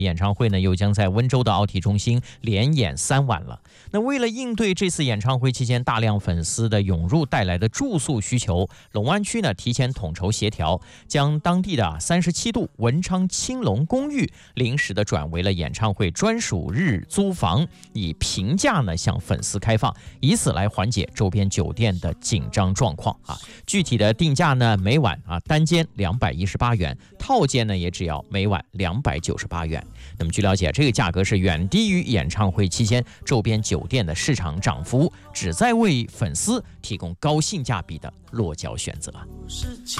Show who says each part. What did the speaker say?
Speaker 1: 演唱会呢又将在温州的奥体中心连演3晚了。那为了应对这次演唱会期间大量粉丝的涌入带来的住宿需求，龙湾区呢提前统筹协调，将当地的37度文昌青龙公寓临时的转为了演唱会专属日租房，以平价呢向粉丝开放，以此来缓解周边酒店的紧张状况啊。具体的定价呢，每晚单间218元，套间呢也只要每晚298元。那么据了解，这个价格是远低于演唱会期间周边酒店的市场涨幅，旨在为粉丝提供高性价比的落脚选择。